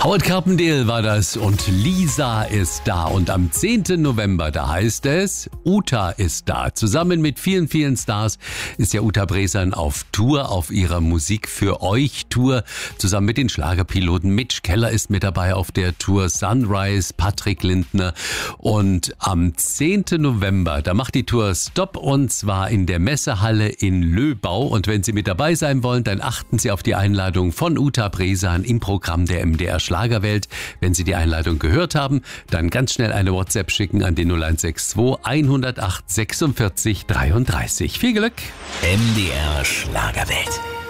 Howard Carpendale war das und Lisa ist da. Und am 10. November, da heißt es, Uta ist da. Zusammen mit vielen, vielen Stars ist ja Uta Bresan auf Tour, auf ihrer Musik für euch Tour. Zusammen mit den Schlagerpiloten. Mitch Keller ist mit dabei auf der Tour, Sunrise, Patrick Lindner. Und am 10. November, da macht die Tour Stopp, und zwar in der Messehalle in Löbau. Und wenn Sie mit dabei sein wollen, dann achten Sie auf die Einladung von Uta Bresan im Programm der MDR Schlagerwelt. Wenn Sie die Einladung gehört haben, dann ganz schnell eine WhatsApp schicken an den 0162 108 46 33. Viel Glück! MDR Schlagerwelt.